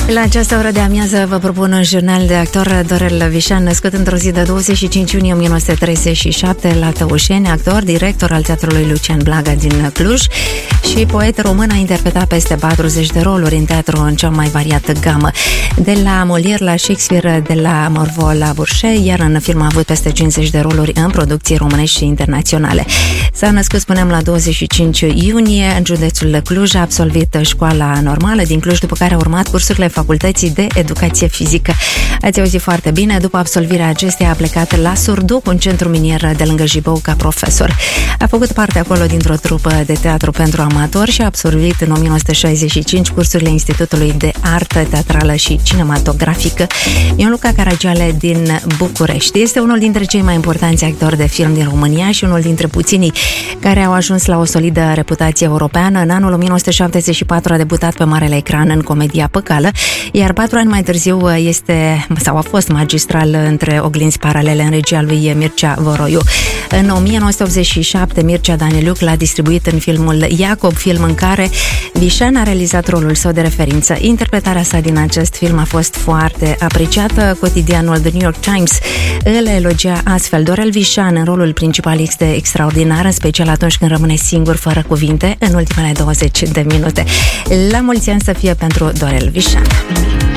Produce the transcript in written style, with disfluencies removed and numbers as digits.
La această oră de amiază vă propun un jurnal de actor. Dorel Vișan, născut într-o zi de 25 iunie 1937 la Tăușeni, actor, director al Teatrului Lucian Blaga din Cluj și poet român, a interpretat peste 40 de roluri în teatru în cea mai variată gamă, de la Molière la Shakespeare, de la Morveau la Bourget, iar în film a avut peste 50 de roluri în producții românești și internaționale. S-a născut, spuneam, la 25 iunie în județul Cluj, a absolvit școala normală din Cluj, după care a urmat cursurile Facultății de Educație Fizică. Ați auzit foarte bine, după absolvirea acesteia a plecat la Surduc, un centru minier de lângă Jibou, ca profesor. A făcut parte acolo dintr-o trupă de teatru pentru amatori și a absolvit în 1965 cursurile Institutului de Artă Teatrală și Cinematografică Ion Luca Caragiale din București. Este unul dintre cei mai importanți actori de film din România și unul dintre puținii care au ajuns la o solidă reputație europeană. În anul 1974 a debutat pe marele ecran în comedia Păcală, iar 4 ani mai târziu a fost magistral între oglinzi paralele în regia lui Mircea Voroiu. În 1987 Mircea Daneliuc l-a distribuit în filmul Iacob, film în care Vișan a realizat rolul său de referință. Interpretarea sa din acest film a fost foarte apreciată. Cotidianul The New York Times îl elogia astfel: Dorel Vișan în rolul principal este extraordinar, în special atunci când rămâne singur, fără cuvinte, în ultimele 20 de minute. La mulți ani să fie pentru Dorel Vișan!